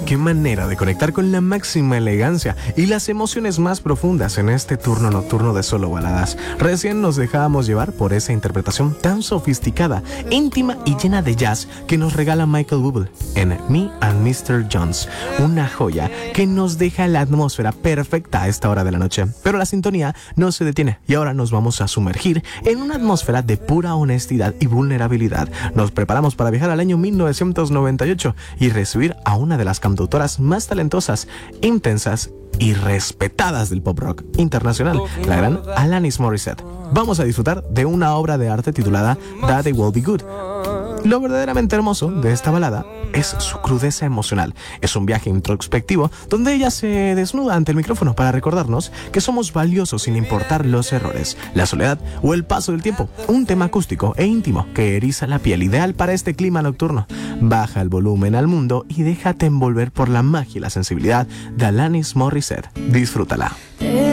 qué manera de conectar con la máxima elegancia y las emociones más profundas en este turno nocturno de Solo Baladas. Recién nos dejábamos llevar por esa interpretación tan sofisticada, íntima y llena de jazz que nos regala Michael Bublé en Me and Mr. Jones, una joya que nos deja la atmósfera perfecta a esta hora de la noche. Pero la sintonía no se detiene y ahora nos vamos a sumergir en una atmósfera de pura honestidad y vulnerabilidad. Nos preparamos para viajar al año 1998 y recibir a una de las cantautoras más talentosas, intensas y respetadas del pop rock internacional, la gran Alanis Morissette. Vamos a disfrutar de una obra de arte titulada That It Will Be Good. Lo verdaderamente hermoso de esta balada es su crudeza emocional. Es un viaje introspectivo donde ella se desnuda ante el micrófono para recordarnos que somos valiosos sin importar los errores, la soledad o el paso del tiempo. Un tema acústico e íntimo que eriza la piel, ideal para este clima nocturno. Baja el volumen al mundo y déjate envolver por la magia y la sensibilidad de Alanis Morissette. Disfrútala.